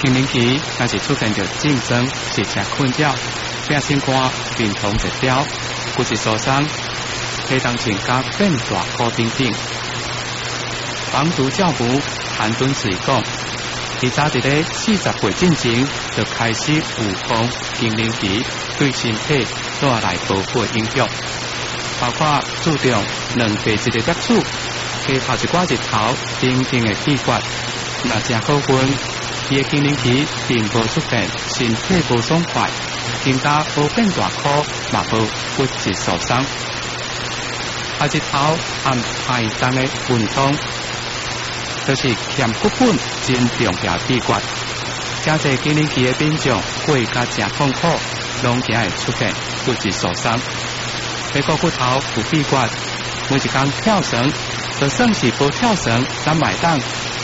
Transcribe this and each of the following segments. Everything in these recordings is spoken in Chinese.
青年期若是出现着竞争、是吃困扰、变心肝、面红一条、骨质疏松、体重增加、变大块等等。防毒教母韩敦水讲，其早伫咧40岁进前就开始预防青年期对身体带来不好的影响，包括注重两倍质的接触，加泡一寡日头等等的器官。若真好运，伊的青年期并无出现身体无爽快，更加无变大块，嘛无骨质疏松。啊，日头和太重的运动，就是欠骨本真重要器官。真侪青年期的民众过甲真痛苦，拢惊会出现骨质疏松。每个骨头有闭关，每一天跳绳，就算是无跳绳，咱买当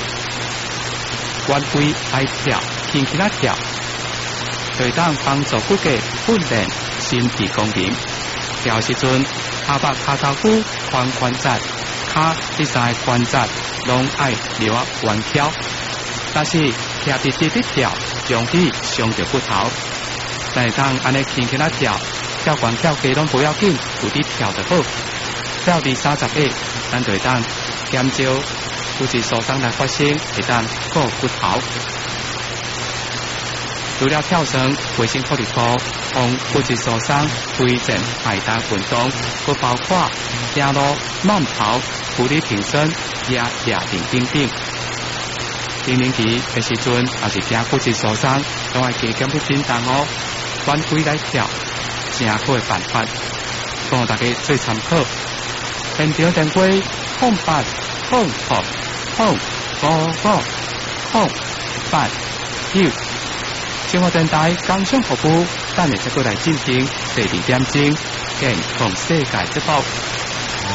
弯规爱跳，轻轻啊跳，就会当帮助骨骼训练身体功能。跳时阵，下巴、骹头骨、髋关节、骹第三关节拢爱留啊弯翘，但是跳直直的跳，容易伤着骨头。但会当安尼轻轻啊跳，跳悬跳低拢不要紧，有啲跳就好。跳至30下，咱就会当减少骨质疏松来发生，会当顾骨头。除了跳绳、卫生福利部防骨质疏松推荐海滩运动，佮包括走路、慢跑、浮力挺身、压哑铃等等。青年期的时阵，也是惊骨质疏松，拢爱加减去运动哦，弯规来跳，正好的办法，供大家做参考。现场电话0800059。生活电台工商服务，等下再过来进行第2点钟健康世界节目。